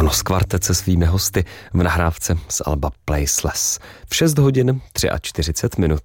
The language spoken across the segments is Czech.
Ano, Kvartet se svými hosty v nahrávce z alba Placeless. V 6 hodin 43 minut.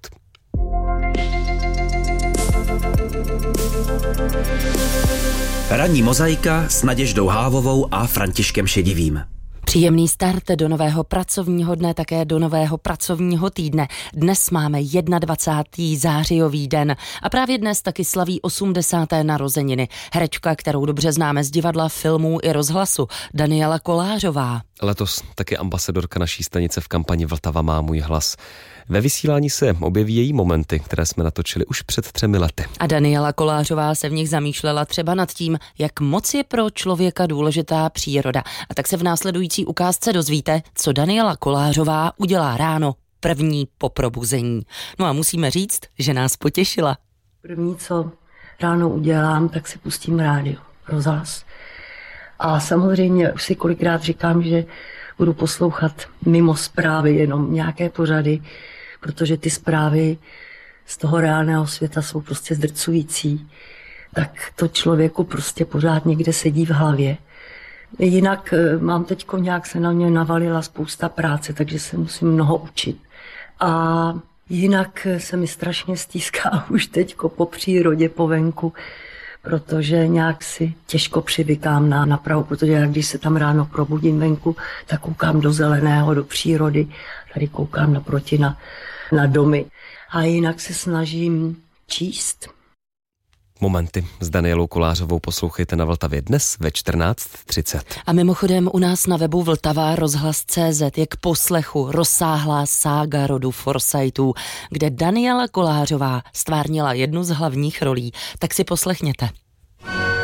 Ranní mozaika s Naděždou Hávovou a Františkem Šedivým. Příjemný start do nového pracovního dne, také do nového pracovního týdne. Dnes máme 21. zářijový den a právě dnes taky slaví 80. narozeniny. Herečka, kterou dobře známe z divadla, filmů i rozhlasu, Daniela Kolářová. Letos taky ambasadorka naší stanice v kampani Vltava má můj hlas. Ve vysílání se objeví její momenty, které jsme natočili už před 3 lety. A Daniela Kolářová se v nich zamýšlela třeba nad tím, jak moc je pro člověka důležitá příroda. A tak se v následující ukázce dozvíte, co Daniela Kolářová udělá ráno první po probuzení. No a musíme říct, že nás potěšila. První, co ráno udělám, tak si pustím rádio, rozhlas. A samozřejmě už si kolikrát říkám, že budu poslouchat mimo zprávy jenom nějaké pořady, protože ty zprávy z toho reálného světa jsou prostě zdrcující. Tak to člověku prostě pořád někde sedí v hlavě. Jinak mám teďko nějak se na mě navalila spousta práce, takže se musím mnoho učit. A jinak se mi strašně stýská už teďko po přírodě, po venku, protože nějak si těžko přivykám na Prahu, protože já, když se tam ráno probudím venku, tak koukám do zeleného, do přírody, tady koukám naproti na domy. A jinak se snažím číst. Momenty s Danielou Kolářovou poslouchejte na Vltavě dnes ve 14:30. A mimochodem u nás na webu Vltava rozhlas.cz je k poslechu rozsáhlá sága rodu Forsytů, kde Daniela Kolářová stvárnila jednu z hlavních rolí. Tak si poslechněte.